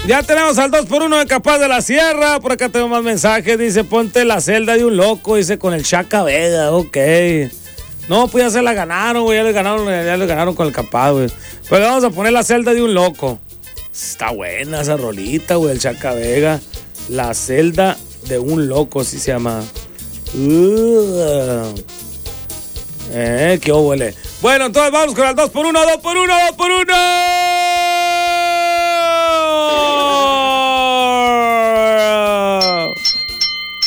Ya tenemos al 2x1 de Capaz de la Sierra. Por acá tenemos más mensajes. Dice, ponte La Celda de un Loco. Dice, con el Chaca Vega. Ok. No, pues ya se la ganaron, güey. Ya le ganaron con el Capaz, güey. Pero le vamos a poner La Celda de un Loco. Está buena esa rolita, güey. El Chaca Vega. La Celda de un Loco, así se llama. Qué huele. Bueno, entonces vamos con el 2x1, 2x1, 2x1.